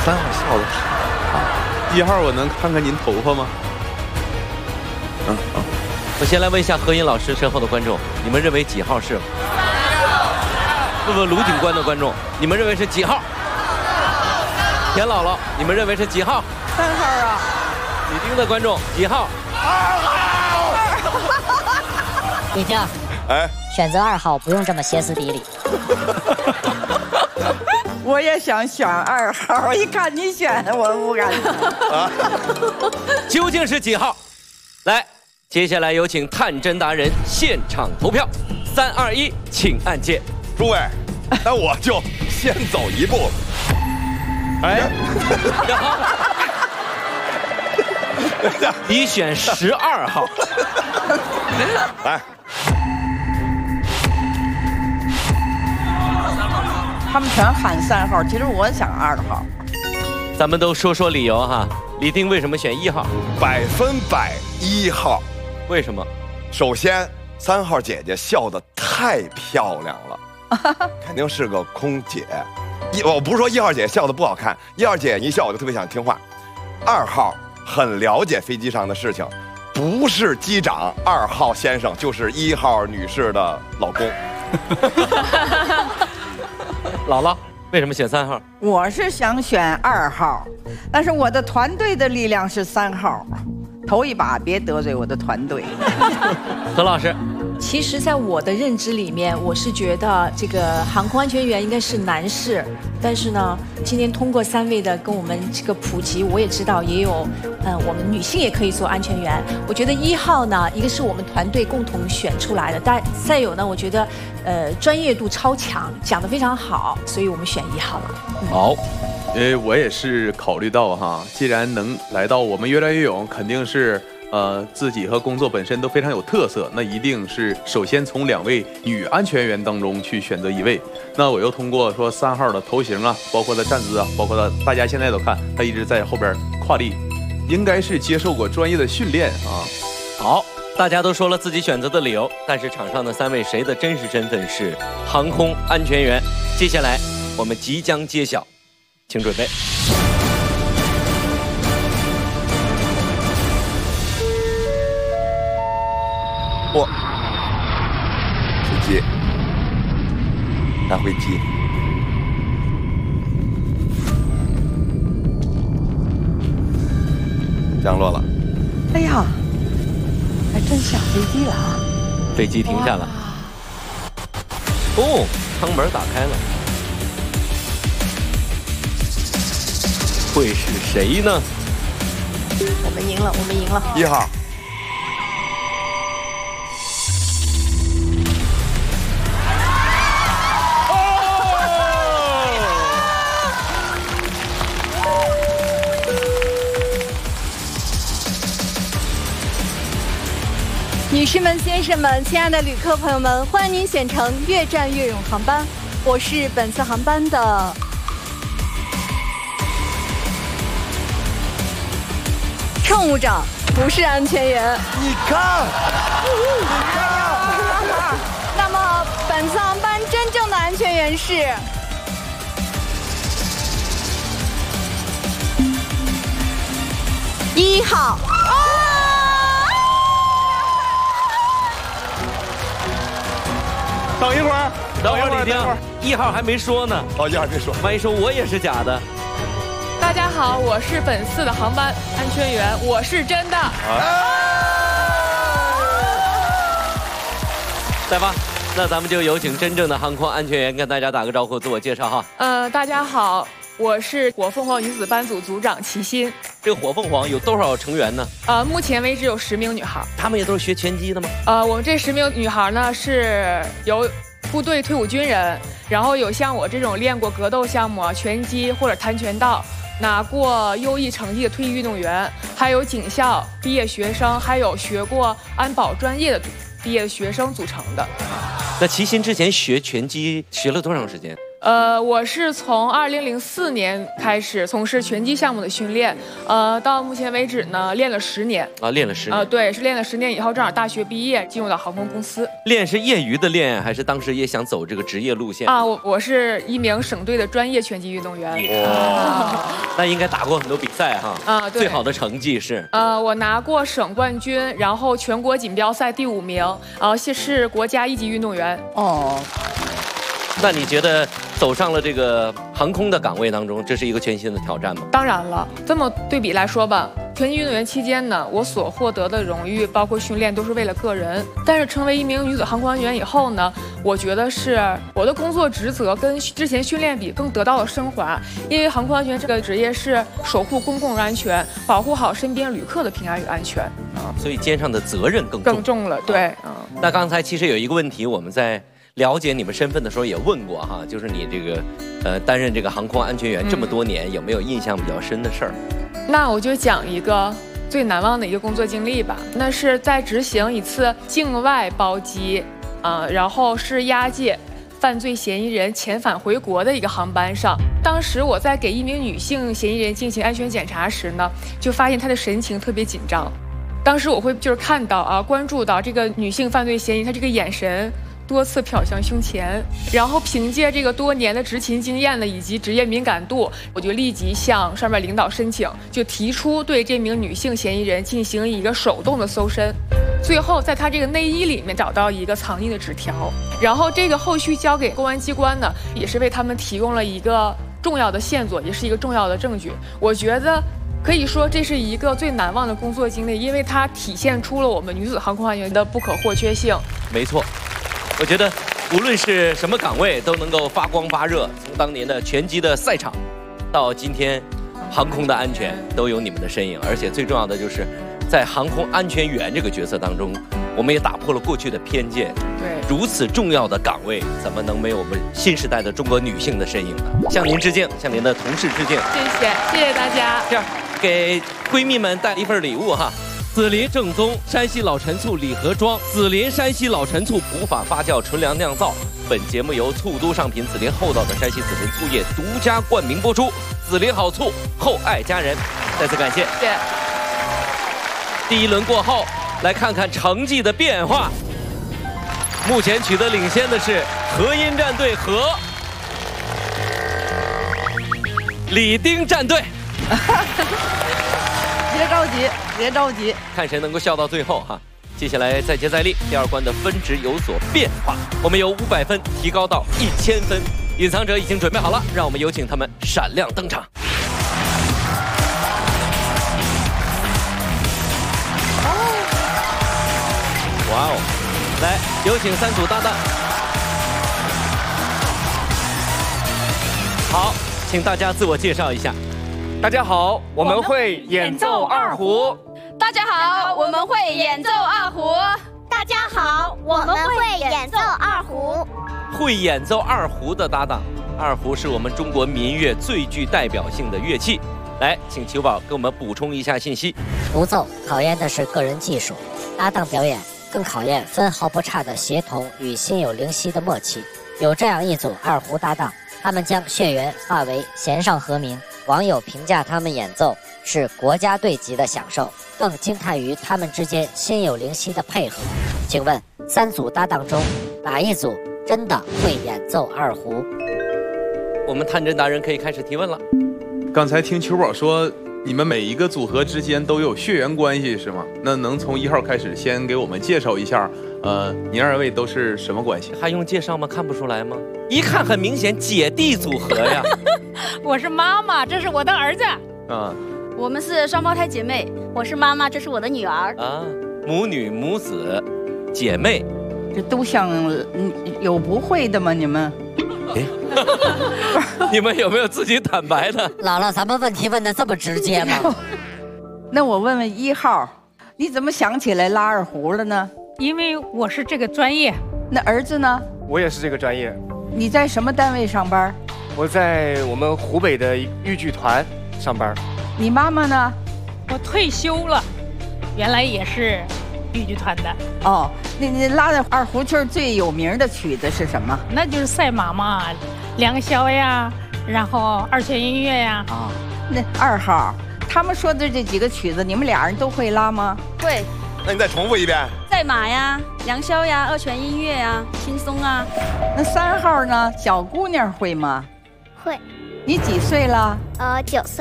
3号笑的太1号，我能看看您头发吗？ 我先来问一下何颖老师身后的观众，你们认为几号是？不，卢警官的观众，你们认为是几号？田姥姥，你们认为是几号 ？3号啊。 李丁的观众几号？2号。 李丁， 哎， 选择2号，不用这么歇斯底里。 我也想选2号，一看你选，我不敢。 究竟是几号？来，接下来有请探针达人现场投票。3、2、1，请按键。 诸位，那我就先走一步。哎， 你选12号。 来。 他们全喊3号，其实我想2号。 咱们都说说理由哈。李丁为什么选1号 ？100%1号。 为什么？ 首先，3号姐姐笑得太漂亮了，肯定是个空姐。我不是说1号姐笑得不好看，1号姐一笑我就特别想听话。2号很了解飞机上的事情，不是机长2号先生，就是1号女士的老公。 姥姥为什么选3号？ 我是想选2号，但是我的团队的力量是3号，头一把别得罪我的团队。 何老师， 其实，在我的认知里面，我是觉得这个航空安全员应该是男士，但是呢，今天通过3位的跟我们这个普及，我也知道也有，我们女性也可以做安全员。我觉得1号呢，一个是我们团队共同选出来的，但再有呢，我觉得，专业度超强，讲得非常好，所以我们选1号了。 好， 我也是考虑到哈，既然能来到我们越来越勇，肯定是。自己和工作本身都非常有特色，那一定是首先从2位女安全员当中去选择1位。那我又通过说3号的头型啊，包括他站姿啊，包括大家现在都看他一直在后边跨立，应该是接受过专业的训练啊。 好，大家都说了自己选择的理由，但是场上的3位谁的真实身份是航空安全员？接下来我们即将揭晓，请准备。 我飞机，拿回机，降落了。 哎呀，还真下飞机了啊！ 飞机停下了。哦，舱门打开了。会是谁呢？ 我们赢了，我们赢了。 1号。 女士们、先生们，亲爱的旅客朋友们，欢迎您选乘越战越勇航班。我是本次航班的乘务长，不是安全员。 你看， 那么本次航班真正的安全员是1号。 等一会儿， 等会儿，李丁，1号还没说呢。 哦，1号还没说， 万一说我也是假的。 大家好，我是本次的航班安全员，我是真的。 来吧，那咱们就有请真正的航空安全员跟大家打个招呼，自我介绍哈。 大家好，我是火凤凰女子班组组长齐欣。 这个火凤凰有多少成员呢？ 目前为止有10名女孩。 她们也都是学拳击的吗？ 我们这10名女孩呢是由部队退伍军人，然后有像我这种练过格斗项目、拳击或者跆拳道，拿过优异成绩的退役运动员，还有警校毕业学生，还有学过安保专业的毕业的学生组成的。 那齐欣之前学拳击学了多长时间？ 我是从2004年开始从事拳击项目的训练，到目前为止呢练了10年。 啊，练了10年。 对，是练了10年以后，正好大学毕业，进入到航空公司。 练是业余的练，还是当时也想走这个职业路线？ 我是一名省队的专业拳击运动员。 哇！ 那应该打过很多比赛哈。 啊，对。 最好的成绩是？ 我拿过省冠军，然后全国锦标赛第5名，是国家1级运动员。 哦。 那你觉得走上了这个航空的岗位当中，这是一个全新的挑战吗？ 当然了，这么对比来说吧，拳击运动员期间呢，我所获得的荣誉，包括训练，都是为了个人。但是成为一名女子航空安全员以后呢，我觉得是我的工作职责跟之前训练比更得到了升华。因为航空安全这个职业是守护公共安全，保护好身边旅客的平安与安全啊，所以肩上的责任更重了。对， 那刚才其实有一个问题，我们在了解你们身份的时候也问过哈，就是你这个担任这个航空安全员这么多年，有没有印象比较深的事儿？ 那我就讲一个最难忘的一个工作经历吧。那是在执行一次境外包机，然后是押解犯罪嫌疑人遣返回国的一个航班上。当时我在给一名女性嫌疑人进行安全检查时呢，就发现她的神情特别紧张。当时我会就是看到关注到这个女性犯罪嫌疑，她这个眼神多次瞟向胸前，然后凭借这个多年的执勤经验呢，以及职业敏感度，我就立即向上面领导申请，就提出对这名女性嫌疑人进行一个手动的搜身。最后在她这个内衣里面找到一个藏匿的纸条，然后这个后续交给公安机关呢，也是为他们提供了一个重要的线索，也是一个重要的证据。我觉得可以说这是一个最难忘的工作经历，因为它体现出了我们女子航空安全员的不可或缺性。 没错。我觉得无论是什么岗位都能够发光发热，从当年的拳击的赛场，到今天航空的安全，都有你们的身影。而且最重要的就是在航空安全员这个角色当中，我们也打破了过去的偏见。 对， 如此重要的岗位，怎么能没有我们新时代的中国女性的身影呢？向您致敬，向您的同事致敬。 谢谢大家。 这样给闺蜜们带一份礼物哈。紫林正宗山西老陈醋礼盒装，紫林山西老陈醋无法发酵纯粮酿造。本节目由醋都上品紫林厚道的山西紫林醋业独家冠名播出。紫林好醋，厚爱家人。再次感谢。 谢谢。 第一轮过后，来看看成绩的变化。目前取得领先的是河阴战队和李丁战队。 别着急，别着急， 看谁能够笑到最后哈。接下来再接再厉，第2关的分值有所变化，我们由500分提高到1000分。隐藏者已经准备好了，让我们有请他们闪亮登场。哇哦！来，有请3组搭档。好，请大家自我介绍一下。 大家好，我们会演奏二胡。 大家好，我们会演奏二胡。 大家好，我们会演奏二胡。 会演奏二胡的搭档，二胡是我们中国民乐最具代表性的乐器。来，请裘宝给我们补充一下信息。 独奏考验的是个人技术，搭档表演更考验分毫不差的协同与心有灵犀的默契。有这样一组二胡搭档，他们将血缘化为弦上和鸣。网友评价他们演奏是国家队级的享受，更惊叹于他们之间心有灵犀的配合。请问3组搭档中哪一组真的会演奏二胡？ 我们探针达人可以开始提问了。 刚才听裘宝说你们每一个组合之间都有血缘关系是吗？那能从1号开始先给我们介绍一下你2位都是什么关系？ 还用介绍吗？看不出来吗？一看很明显，姐弟组合呀。 我是妈妈，这是我的儿子。 我们是双胞胎姐妹，我是妈妈，这是我的女儿。 母女母子，姐妹， 这都像有不会的吗？你们？ 你们有没有自己坦白的？ 姥姥，咱们问题问得这么直接吗？ 那我问问1号，你怎么想起来拉二胡了呢？ 因为我是这个专业。 那儿子呢？ 我也是这个专业。 你在什么单位上班？ 我在我们湖北的豫剧团上班。 你妈妈呢？ 我退休了，原来也是豫剧团的。 哦，你拉的二胡曲最有名的曲子是什么？ 那就是赛马嘛，梁霄呀，然后二泉映月呀。 那2号，他们说的这几个曲子，你们俩人都会拉吗？ 会。 那你再重复一遍。 赛马呀，梁霄呀，二泉映月呀，轻松啊。 那3号呢？小姑娘会吗？ 会。 你几岁了？ 9岁。